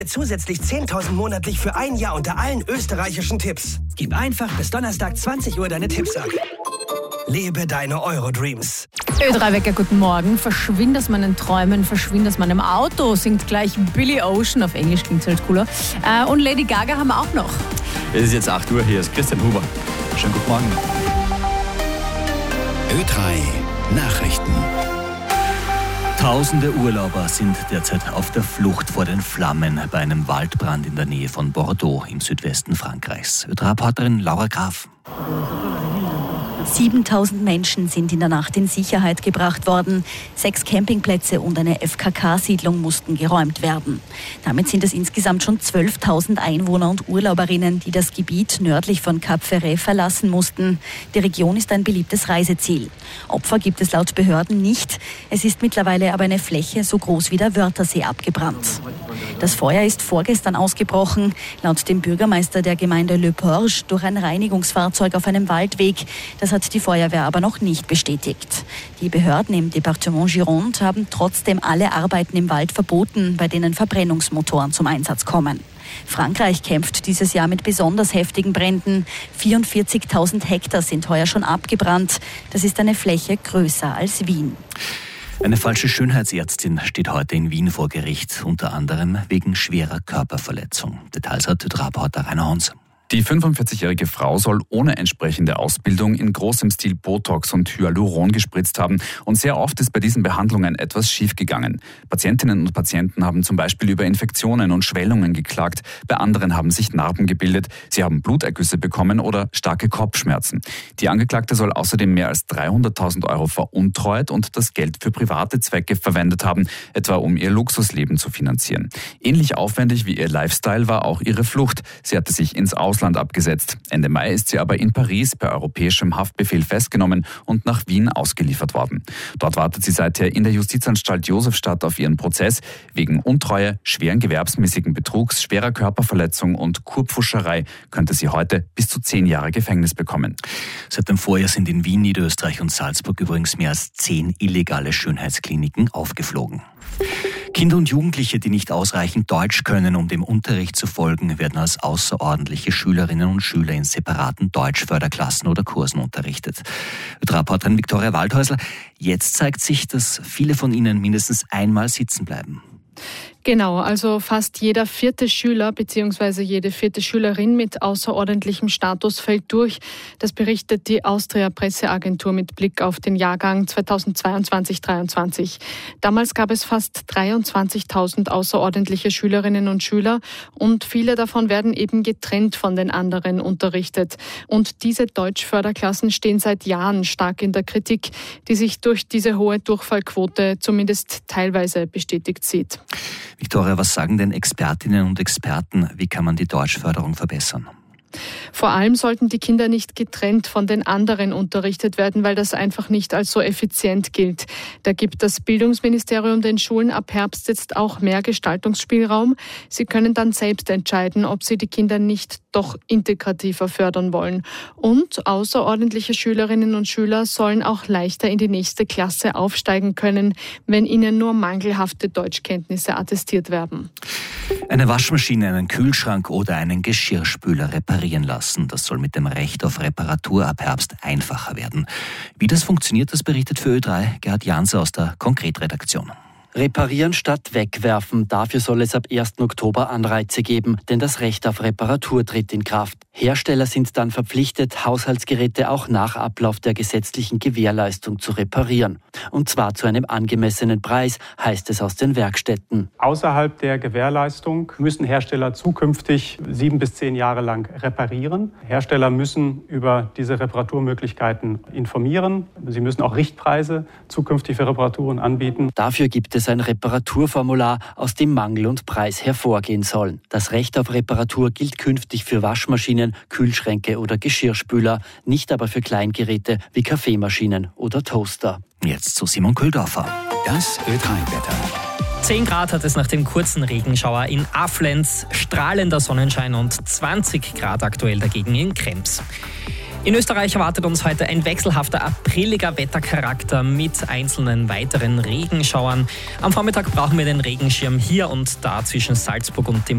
Zusätzlich 10.000 monatlich für ein Jahr unter allen österreichischen Tipps. Gib einfach bis Donnerstag 20 Uhr deine Tipps ab. Lebe deine Euro-Dreams. Ö3-Wecker, guten Morgen. Verschwind aus meinen Träumen, verschwind aus meinem Auto, singt gleich Billy Ocean, auf Englisch klingt halt cooler. Und Lady Gaga haben wir auch noch. Es ist jetzt 8 Uhr, hier ist Christian Huber. Schönen guten Morgen. Ö3 Nachrichten. Tausende Urlauber sind derzeit auf der Flucht vor den Flammen bei einem Waldbrand in der Nähe von Bordeaux im Südwesten Frankreichs. Ö3-Reporterin Laura Graf. 7.000 Menschen sind in der Nacht in Sicherheit gebracht worden. 6 Campingplätze und eine FKK-Siedlung mussten geräumt werden. Damit sind es insgesamt schon 12.000 Einwohner und Urlauberinnen, die das Gebiet nördlich von Cap Ferret verlassen mussten. Die Region ist ein beliebtes Reiseziel. Opfer gibt es laut Behörden nicht. Es ist mittlerweile aber eine Fläche so groß wie der Wörthersee abgebrannt. Das Feuer ist vorgestern ausgebrochen. Laut dem Bürgermeister der Gemeinde Le Porge durch ein Reinigungsfahrzeug auf einem Waldweg. Das hat die Feuerwehr aber noch nicht bestätigt. Die Behörden im Departement Gironde haben trotzdem alle Arbeiten im Wald verboten, bei denen Verbrennungsmotoren zum Einsatz kommen. Frankreich kämpft dieses Jahr mit besonders heftigen Bränden. 44.000 Hektar sind heuer schon abgebrannt. Das ist eine Fläche größer als Wien. Eine falsche Schönheitsärztin steht heute in Wien vor Gericht, unter anderem wegen schwerer Körperverletzung. Details hat Ö3-Reporter Rainer Hons. Die 45-jährige Frau soll ohne entsprechende Ausbildung in großem Stil Botox und Hyaluron gespritzt haben. Und sehr oft ist bei diesen Behandlungen etwas schiefgegangen. Patientinnen und Patienten haben zum Beispiel über Infektionen und Schwellungen geklagt. Bei anderen haben sich Narben gebildet. Sie haben Blutergüsse bekommen oder starke Kopfschmerzen. Die Angeklagte soll außerdem mehr als 300.000 Euro veruntreut und das Geld für private Zwecke verwendet haben, etwa um ihr Luxusleben zu finanzieren. Ähnlich aufwendig wie ihr Lifestyle war auch ihre Flucht. Sie hatte sich ins Ausland abgesetzt. Ende Mai ist sie aber in Paris per europäischem Haftbefehl festgenommen und nach Wien ausgeliefert worden. Dort wartet sie seither in der Justizanstalt Josefstadt auf ihren Prozess. Wegen Untreue, schweren gewerbsmäßigen Betrugs, schwerer Körperverletzung und Kurpfuscherei könnte sie heute bis zu 10 Jahre Gefängnis bekommen. Seit dem Vorjahr sind in Wien, Niederösterreich und Salzburg übrigens mehr als 10 illegale Schönheitskliniken aufgeflogen. Kinder und Jugendliche, die nicht ausreichend Deutsch können, um dem Unterricht zu folgen, werden als außerordentliche Schülerinnen und Schüler in separaten Deutschförderklassen oder Kursen unterrichtet. Reporterin Viktoria Waldhäusl, jetzt zeigt sich, dass viele von ihnen mindestens einmal sitzen bleiben. Genau, also fast jeder 4. Schüler bzw. jede 4. Schülerin mit außerordentlichem Status fällt durch. Das berichtet die Austria-Presseagentur mit Blick auf den Jahrgang 2022/23. Damals gab es fast 23.000 außerordentliche Schülerinnen und Schüler und viele davon werden eben getrennt von den anderen unterrichtet. Und diese Deutschförderklassen stehen seit Jahren stark in der Kritik, die sich durch diese hohe Durchfallquote zumindest teilweise bestätigt sieht. Viktoria, was sagen denn Expertinnen und Experten? Wie kann man die Deutschförderung verbessern? Vor allem sollten die Kinder nicht getrennt von den anderen unterrichtet werden, weil das einfach nicht als so effizient gilt. Da gibt das Bildungsministerium den Schulen ab Herbst jetzt auch mehr Gestaltungsspielraum. Sie können dann selbst entscheiden, ob sie die Kinder nicht doch integrativer fördern wollen. Und außerordentliche Schülerinnen und Schüler sollen auch leichter in die nächste Klasse aufsteigen können, wenn ihnen nur mangelhafte Deutschkenntnisse attestiert werden. Eine Waschmaschine, einen Kühlschrank oder einen Geschirrspüler reparieren lassen. Das soll mit dem Recht auf Reparatur ab Herbst einfacher werden. Wie das funktioniert, das berichtet für Ö3 Gerhard Janse aus der Konkret-Redaktion. Reparieren statt wegwerfen. Dafür soll es ab 1. Oktober Anreize geben, denn das Recht auf Reparatur tritt in Kraft. Hersteller sind dann verpflichtet, Haushaltsgeräte auch nach Ablauf der gesetzlichen Gewährleistung zu reparieren. Und zwar zu einem angemessenen Preis, heißt es aus den Werkstätten. Außerhalb der Gewährleistung müssen Hersteller zukünftig 7 bis 10 Jahre lang reparieren. Hersteller müssen über diese Reparaturmöglichkeiten informieren. Sie müssen auch Richtpreise zukünftig für Reparaturen anbieten. Dafür gibt es ein Reparaturformular, aus dem Mangel und Preis hervorgehen sollen. Das Recht auf Reparatur gilt künftig für Waschmaschinen, Kühlschränke oder Geschirrspüler, nicht aber für Kleingeräte wie Kaffeemaschinen oder Toaster. Jetzt zu Simon Köhldorfer. Das Ö3-Wetter. 10 Grad hat es nach dem kurzen Regenschauer in Aflenz, strahlender Sonnenschein und 20 Grad aktuell dagegen in Krems. In Österreich erwartet uns heute ein wechselhafter, apriliger Wettercharakter mit einzelnen weiteren Regenschauern. Am Vormittag brauchen wir den Regenschirm hier und da zwischen Salzburg und dem